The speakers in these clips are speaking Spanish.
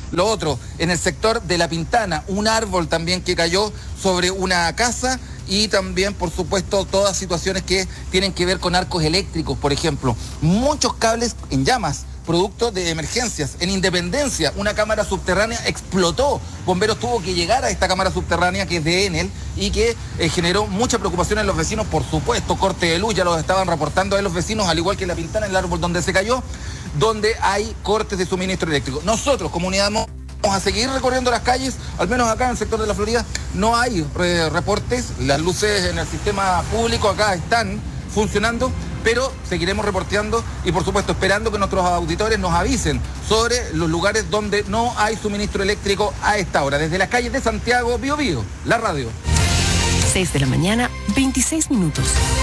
Lo otro, en el sector de La Pintana, un árbol también que cayó sobre una casa y también, por supuesto, todas situaciones que tienen que ver con arcos eléctricos, por ejemplo. Muchos cables en llamas, producto de emergencias. En Independencia, una cámara subterránea explotó. Bomberos tuvo que llegar a esta cámara subterránea que es de Enel y que generó mucha preocupación en los vecinos, por supuesto. Corte de luz, ya los estaban reportando a los vecinos, al igual que en La Pintana, el árbol donde se cayó, donde hay cortes de suministro eléctrico. Nosotros, comunidad, vamos a seguir recorriendo las calles, al menos acá en el sector de la Florida no hay reportes, las luces en el sistema público acá están funcionando, pero seguiremos reporteando y por supuesto esperando que nuestros auditores nos avisen sobre los lugares donde no hay suministro eléctrico a esta hora. Desde las calles de Santiago, Bío Bío, la radio. 6 de la mañana, 26 minutos.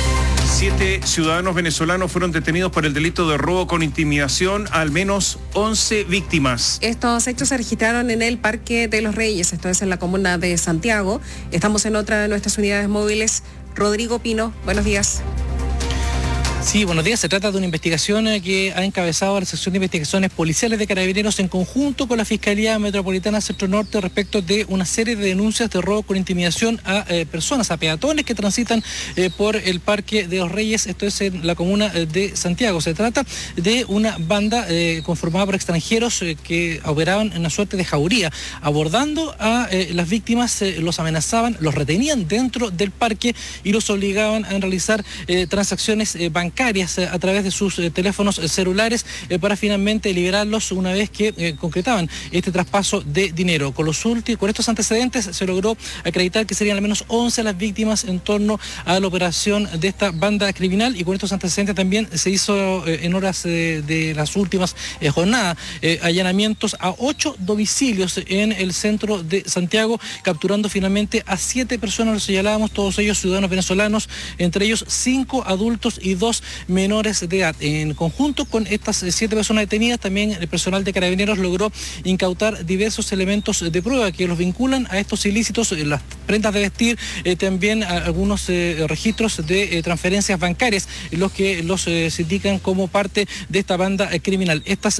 7 ciudadanos venezolanos fueron detenidos por el delito de robo con intimidación, al menos 11 víctimas. Estos hechos se registraron en el Parque de los Reyes, esto es en la comuna de Santiago. Estamos en otra de nuestras unidades móviles. Rodrigo Pino, buenos días. Sí, buenos días. Se trata de una investigación que ha encabezado la sección de investigaciones policiales de Carabineros en conjunto con la Fiscalía Metropolitana Centro Norte respecto de una serie de denuncias de robo con intimidación a personas, a peatones que transitan por el Parque de los Reyes, esto es en la comuna de Santiago. Se trata de una banda conformada por extranjeros que operaban en una suerte de jauría, abordando a las víctimas, los amenazaban, los retenían dentro del parque y los obligaban a realizar transacciones bancarias a través de sus teléfonos celulares para finalmente liberarlos una vez que concretaban este traspaso de dinero. Con estos antecedentes se logró acreditar que serían al menos 11 las víctimas en torno a la operación de esta banda criminal, y con estos antecedentes también se hizo en horas de las últimas jornadas allanamientos a 8 domicilios en el centro de Santiago, capturando finalmente a 7 personas, los señalábamos, todos ellos ciudadanos venezolanos, entre ellos 5 adultos y 2 menores de edad. En conjunto con estas 7 personas detenidas, también el personal de Carabineros logró incautar diversos elementos de prueba que los vinculan a estos ilícitos, las prendas de vestir, también algunos registros de transferencias bancarias, los que los indican como parte de esta banda criminal. Estas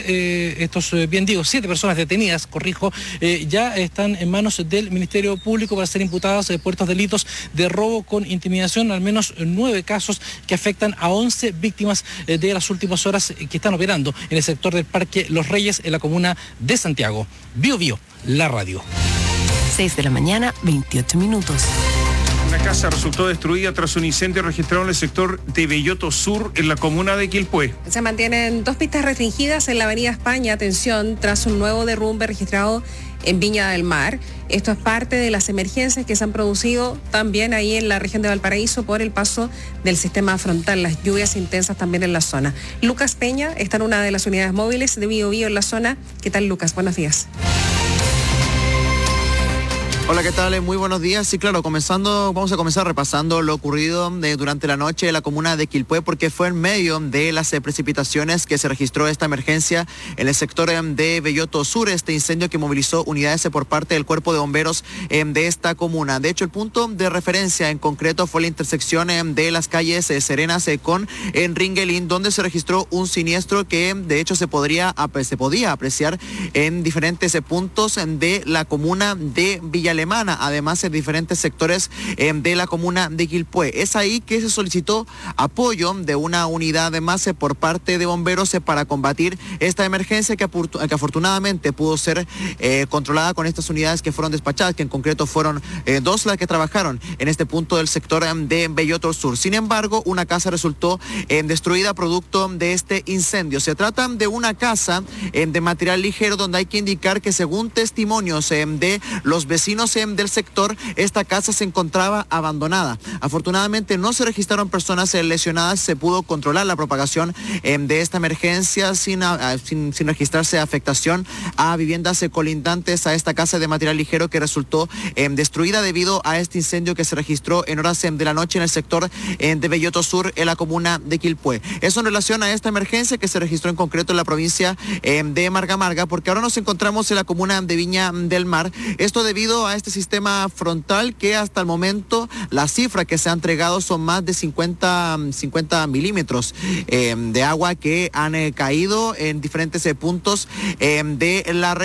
7 personas detenidas, ya están en manos del Ministerio Público para ser imputadas por estos delitos de robo con intimidación, al menos 9 casos que afectan a 11 víctimas de las últimas horas que están operando en el sector del Parque Los Reyes, en la comuna de Santiago. Bío Bío, la radio. 6 de la mañana, 28 minutos. Una casa resultó destruida tras un incendio registrado en el sector de Belloto Sur, en la comuna de Quilpué. Se mantienen 2 pistas restringidas en la avenida España, atención, tras un nuevo derrumbe registrado en Viña del Mar. Esto es parte de las emergencias que se han producido también ahí en la región de Valparaíso por el paso del sistema frontal, las lluvias intensas también en la zona. Lucas Peña está en una de las unidades móviles de Bío Bío en la zona. ¿Qué tal, Lucas? Buenos días. Hola, ¿qué tal? Muy buenos días. Sí, claro, vamos a comenzar repasando lo ocurrido durante la noche en la comuna de Quilpué, porque fue en medio de las precipitaciones que se registró esta emergencia en el sector de Belloto Sur, este incendio que movilizó unidades por parte del Cuerpo de Bomberos de esta comuna. De hecho, el punto de referencia en concreto fue la intersección de las calles Serenas con Ringelín, donde se registró un siniestro que de hecho se podía apreciar en diferentes puntos de la comuna de Villa Alemana, además en diferentes sectores de la comuna de Quilpué. Es ahí que se solicitó apoyo de una unidad más por parte de bomberos para combatir esta emergencia que afortunadamente pudo ser controlada con estas unidades que fueron despachadas, que en concreto fueron 2 las que trabajaron en este punto del sector de Belloto Sur. Sin embargo, una casa resultó destruida producto de este incendio. Se trata de una casa de material ligero, donde hay que indicar que, según testimonios de los vecinos del sector, esta casa se encontraba abandonada. Afortunadamente no se registraron personas lesionadas, se pudo controlar la propagación de esta emergencia sin registrarse afectación a viviendas colindantes a esta casa de material ligero que resultó destruida debido a este incendio que se registró en horas de la noche en el sector de Belloto Sur, en la comuna de Quilpué. Eso en relación a esta emergencia que se registró en concreto en la provincia de Marga Marga, porque ahora nos encontramos en la comuna de Viña del Mar. Esto debido a este sistema frontal que hasta el momento la cifra que se ha entregado son más de 50 milímetros de agua que han caído en diferentes puntos de la región.